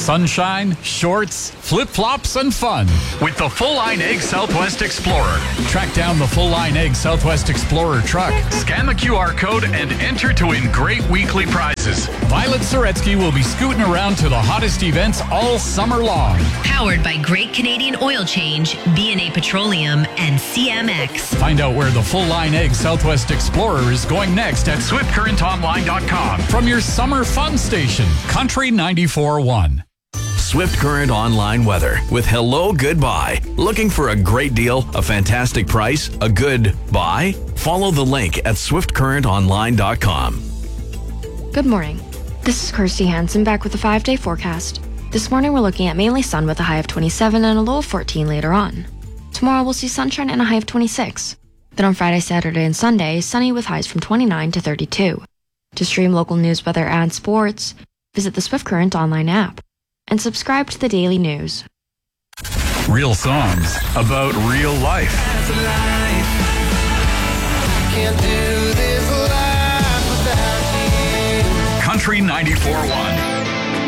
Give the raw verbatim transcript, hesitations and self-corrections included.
Sunshine, shorts, flip-flops, and fun with the full-line Egg Southwest Explorer. Track down the full-line Egg Southwest Explorer truck, scan the Q R code, and enter to win great weekly prizes. Violet Soretsky will be scooting around to the hottest events all summer long. Powered by Great Canadian Oil Change, B and A Petroleum, and C M X. Find out where the full-line Egg Southwest Explorer is going next at swift current online dot com. From your summer fun station, Country ninety-four point one. Swift Current Online weather with Hello Goodbye. Looking for a great deal, a fantastic price, a good buy? Follow the link at swift current online dot com. Good morning. This is Kirsty Hansen back with a five-day forecast. This morning we're looking at mainly sun with a high of twenty-seven and a low of fourteen later on. Tomorrow we'll see sunshine and a high of twenty-six. Then on Friday, Saturday, and Sunday, sunny with highs from twenty-nine to thirty-two. To stream local news, weather, and sports, visit the Swift Current online app and subscribe to the daily news. Real songs about real life. Country ninety-four point one.